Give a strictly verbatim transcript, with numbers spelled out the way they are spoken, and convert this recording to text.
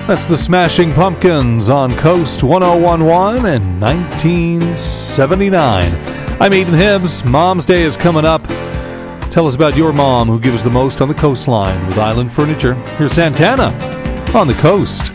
That's the Smashing Pumpkins on Coast one oh one point one in nineteen seventy-nine. I'm Ethan Hibbs. Mom's Day is coming up. Tell us about your mom who gives the most on the coastline with Island Furniture. Here's Santana on the Coast.